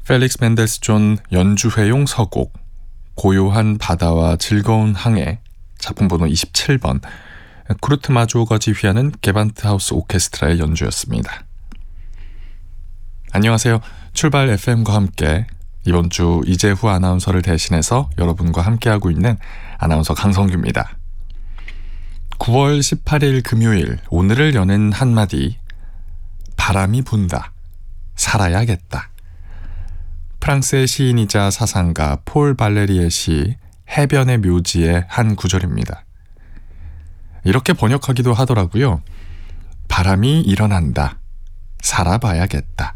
펠릭스 멘델스존 연주회용 서곡 고요한 바다와 즐거운 항해 작품 번호 27번 쿠르트 마조가 지휘하는 게반트하우스 오케스트라의 연주였습니다. 안녕하세요. 출발 FM과 함께 이번 주 이재후 아나운서를 대신해서 여러분과 함께하고 있는 아나운서 강성규입니다. 9월 18일 금요일 오늘을 여는 한마디 바람이 분다. 살아야겠다. 프랑스의 시인이자 사상가 폴 발레리의 시 해변의 묘지의 한 구절입니다. 이렇게 번역하기도 하더라고요. 바람이 일어난다. 살아봐야겠다.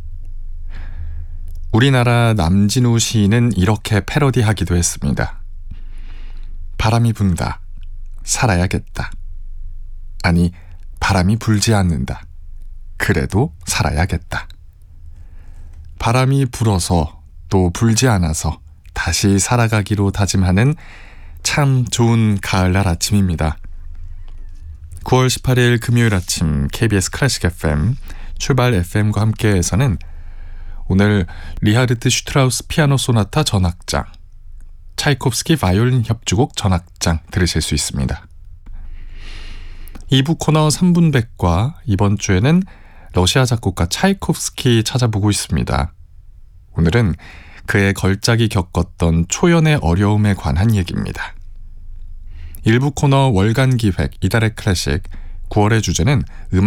우리나라 남진우 시인은 이렇게 패러디하기도 했습니다. 바람이 분다. 살아야겠다. 아니, 바람이 불지 않는다. 그래도 살아야겠다. 바람이 불어서 또 불지 않아서 다시 살아가기로 다짐하는 참 좋은 가을날 아침입니다. 9월 18일 금요일 아침 KBS 클래식 FM 출발 FM과 함께해서는 오늘 리하르트 슈트라우스 피아노 소나타 전악장, 차이콥스키 바이올린 협주곡 전악장 들으실 수 있습니다. 2부 코너 3분 백과 이번 주에는 러시아 작곡가 차이콥스키 찾아보고 있습니다. 오늘은 그의 걸작이 겪었던 초연의 어려움에 관한 얘기입니다. 1부 코너 월간 기획 이달의 클래식 9월의 주제는